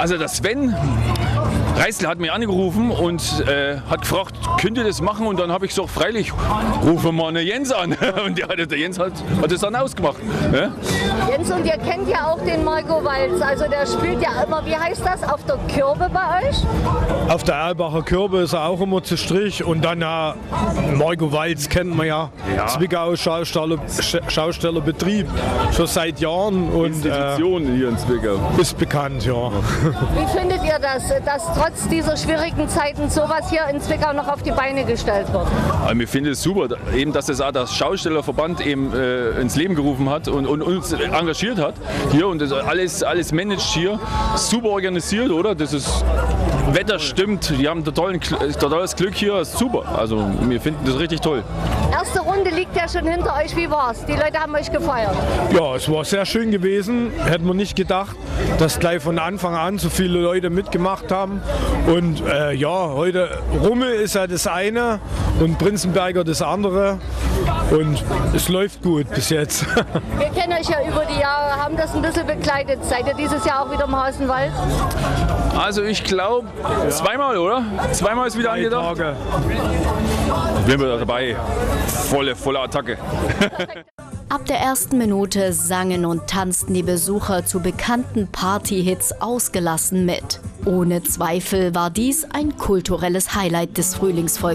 Also der Sven Reißl hat mich angerufen und hat gefragt, könnt ihr das machen? Und dann habe ich gesagt, freilich, rufen wir mal Jens an. Und der Jens hat das dann ausgemacht. Ja? Jens, und ihr kennt ja auch den Marco Walz, also der spielt ja immer, wie heißt das, auf der Kürbe bei euch? Auf der Erlbacher Kürbe ist er auch immer zu Strich und dann Marco Walz kennt man ja, Zwickau Schaustellerbetrieb schon seit Jahren und Institution hier in Zwickau. Ist bekannt, ja. Wie findet ihr das, dass trotz dieser schwierigen Zeiten sowas hier in Zwickau noch auf die Beine gestellt wird? Also wir finden es super, eben, dass das auch das Schaustellerverband eben ins Leben gerufen hat und uns engagiert hat hier und das alles managt hier, super organisiert, oder? Das ist Wetter stimmt, die haben totales Glück hier, ist super. Also wir finden das richtig toll. Erste Runde liegt ja schon hinter euch, wie war's? Die Leute haben euch gefeiert. Ja, es war sehr schön gewesen. Hätten wir nicht gedacht, dass gleich von Anfang an so viele Leute mitgemacht haben. Und heute Rummel ist ja das eine und Prinzenberger das andere. Und es läuft gut bis jetzt. Wir kennen euch ja über die Jahre, haben das ein bisschen begleitet. Seid ihr dieses Jahr auch wieder im Hausenwald? Also ich glaube zweimal, oder? Zweimal ist wieder angedacht. Sind wir dabei. Volle Attacke. Ab der ersten Minute sangen und tanzten die Besucher zu bekannten Partyhits ausgelassen mit. Ohne Zweifel war dies ein kulturelles Highlight des Frühlingsvolksfestes.